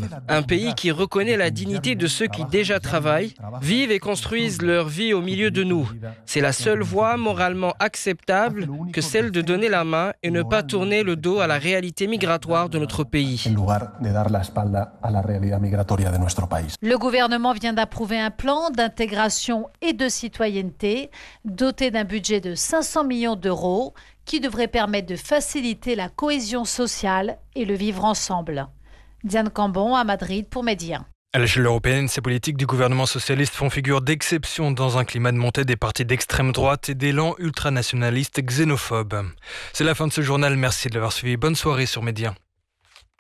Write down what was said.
Un pays qui reconnaît la dignité de ceux qui déjà travaillent, vivent et construisent leur vie au milieu de nous. C'est la seule voie moralement acceptable que celle de donner la main et ne pas tourner le dos à la réalité migratoire de notre pays. Le gouvernement vient d'approuver un plan d'intégration et de citoyenneté doté d'un budget de 500 millions d'euros qui devrait permettre de faciliter la cohésion sociale et le vivre ensemble. Diane Cambon à Madrid pour Média. À l'échelle européenne, ces politiques du gouvernement socialiste font figure d'exception dans un climat de montée des partis d'extrême droite et d'élan ultranationaliste xénophobe. C'est la fin de ce journal, merci de l'avoir suivi. Bonne soirée sur Média.